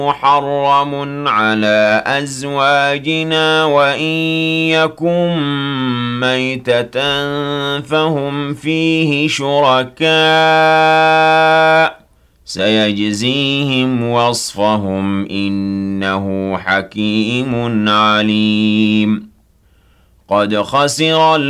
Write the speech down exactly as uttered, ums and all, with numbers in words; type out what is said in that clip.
محرم على أزواجنا وإن يكن ميتة فهم فيه شركاء سيجزيهم وصفهم إنه حكيم عليم قد خسر